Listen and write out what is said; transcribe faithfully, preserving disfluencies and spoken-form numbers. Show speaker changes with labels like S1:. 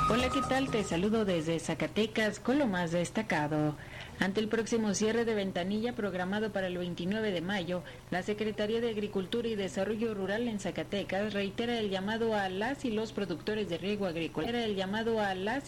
S1: Hola, ¿qué tal? Te saludo desde Zacatecas con lo más destacado. Ante el próximo cierre de ventanilla programado para el veintinueve de mayo, la Secretaría de Agricultura y Desarrollo Rural en Zacatecas reitera el llamado a las y los productores de riego agrícola, el llamado a las